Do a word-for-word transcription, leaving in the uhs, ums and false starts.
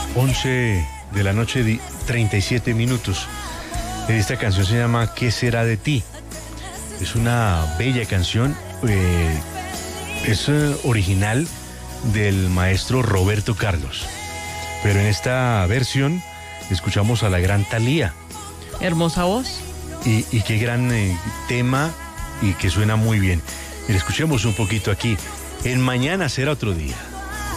once de la noche, de treinta y siete minutos. Esta canción se llama ¿Qué será de ti? Es una bella canción, eh, es eh, original del maestro Roberto Carlos. Pero en esta versión escuchamos a la gran Thalía. Hermosa voz. Y, y qué gran eh, tema y que suena muy bien. Mira, escuchemos un poquito aquí. En Mañana será otro día.